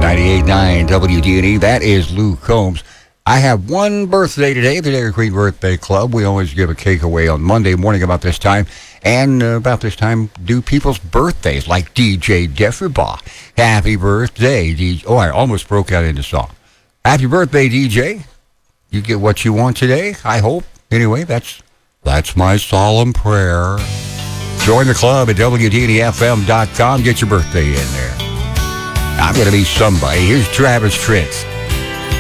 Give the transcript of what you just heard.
98.9 WDNE. That is Lou Combs. I have one birthday today, the Dairy Queen Birthday Club. We always give a cake away on Monday morning about this time. And about this time, do people's birthdays, like DJ Defferbaugh. Happy birthday, DJ. Oh, I almost broke out into song. Happy birthday, DJ. You get what you want today, I hope. Anyway, that's my solemn prayer. Join the club at WDNEFM.com. Get your birthday in there. I'm going to be somebody. Here's Travis Tritt.